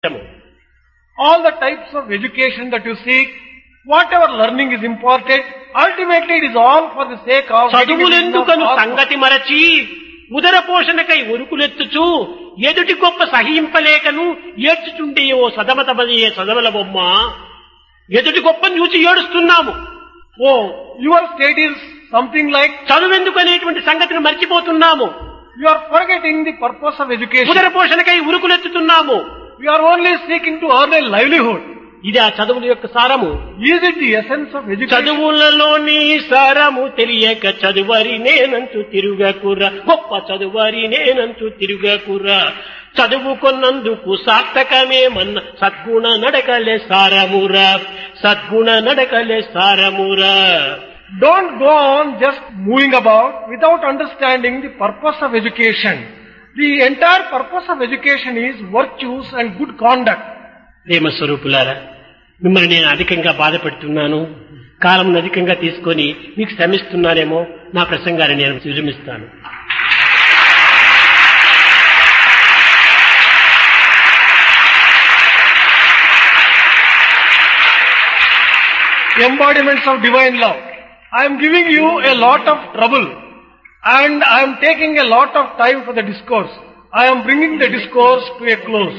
All the types of education that you seek, whatever learning is important, ultimately it is all for the sake of చదువులెందుకను సంగతి మరచి ఉదర పోషణకై ఉరుకులెత్తుచు ఎదుటి గొప్ప సహింపలేకను ఏడ్చుచుండే ఓ సదమతమయే సదమల బొమ్మ ఎదుటి గొప్పను చూచి ఏడుస్తున్నాము. Oh, your state is something like చదువెందుకు అనేటువంటి సంగతిని మర్చిపోతున్నాము. you are forgetting the purpose of education. ఉదర పోషణకై ఉరుకులెత్తుతున్నాము. We are only seeking to earn a livelihood. ఇది ఆ చదువుల యొక్క సారము. Is it the essence of education? చదువులలోని సారము తెలియక చదువరి నేనంచు తిరుగకుర్ర, గొప్ప చదువరి నేనంచు తిరుగకుర్ర, చదువుకున్నందుకు సార్థకమేమన్న సద్గుణ నడకలే సారమురా, సద్గుణ నడకలే సారమురా. Don't go on just moving about without understanding the purpose of education. The entire purpose of education is virtues and good conduct. ప్రేమ స్వరూపులారా, మిమ్మల్ని నేను అధికంగా బాధపెడుతున్నాను, కాలం అధికంగా తీసుకొని మీకు శ్రమిస్తున్నానేమో, నా ప్రసంగాన్ని నేను విరమిస్తాను. Embodiments of divine love. I am giving you a lot of trouble and I am taking a lot of time for the discourse. I am bringing the discourse to a close.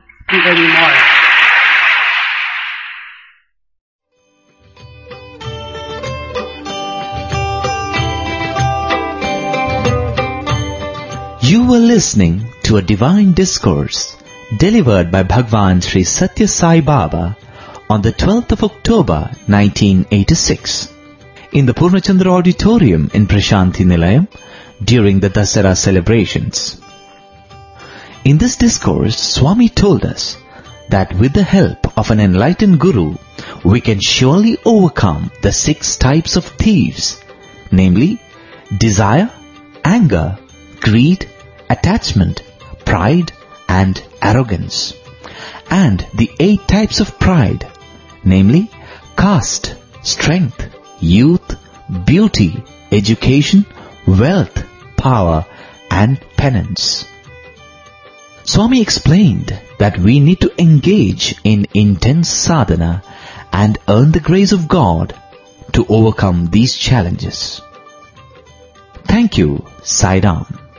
You were listening to a divine discourse delivered by Bhagwan Sri Satya Sai Baba on the 12th of October 1986 in the Purnachandra Auditorium in Prashanthi Nilayam during the Dasara celebrations. In this discourse, Swami told us that with the help of an enlightened Guru, we can surely overcome the 6 types of thieves, namely desire, anger, greed, attachment, pride and arrogance, and the 8 types of pride, namely caste, strength, youth, beauty, education, wealth, power and penance. Swami explained that we need to engage in intense sadhana and earn the grace of God to overcome these challenges. Thank you, Sai Ram.